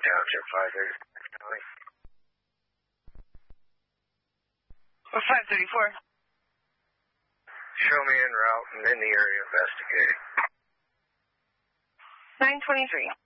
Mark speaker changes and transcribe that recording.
Speaker 1: Township, 534 County.
Speaker 2: Or 534.
Speaker 1: Show me en route and in the area investigating.
Speaker 2: 923.